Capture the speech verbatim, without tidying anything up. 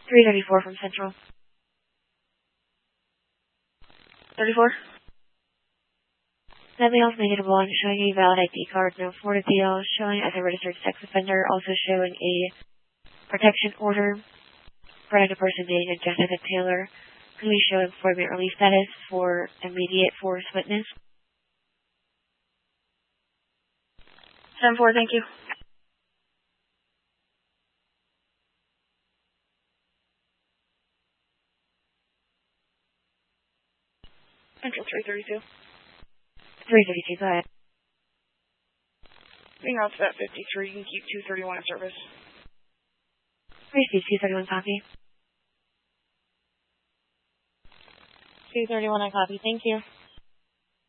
three thirty-four from Central. thirty-four. Nothing else negative one, showing a valid I D card, no Florida deal, showing as a registered sex offender, also showing a protection order, granted a person named Jessica Taylor, currently showing employment release status for immediate force witness. seven four, thank you. Central three thirty-two. three thirty-two, go ahead. Being out to that fifty-three, you can keep two thirty-one in service. Receive two thirty-one copy. two thirty-one, I copy. Thank you.